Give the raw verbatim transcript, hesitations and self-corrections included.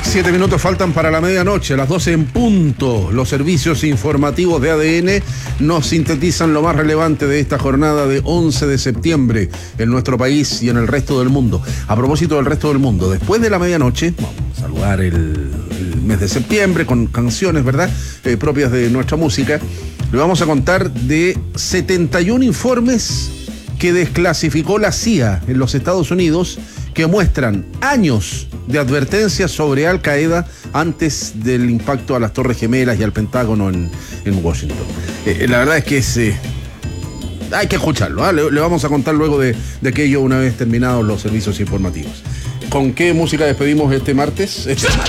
Siete minutos faltan para la medianoche, las doce en punto. Los servicios informativos de A D N nos sintetizan lo más relevante de esta jornada de once de septiembre en nuestro país y en el resto del mundo. A propósito del resto del mundo, después de la medianoche, vamos a saludar el, el mes de septiembre con canciones, ¿verdad?, eh, propias de nuestra música. Le vamos a contar de setenta y un informes que desclasificó la C I A en los Estados Unidos, que muestran años de advertencias sobre Al Qaeda antes del impacto a las Torres Gemelas y al Pentágono en, en Washington. Eh, la verdad es que es, eh, hay que escucharlo, ¿eh? le, le vamos a contar luego de, de aquello una vez terminados los servicios informativos. ¿Con qué música despedimos este martes? Este martes.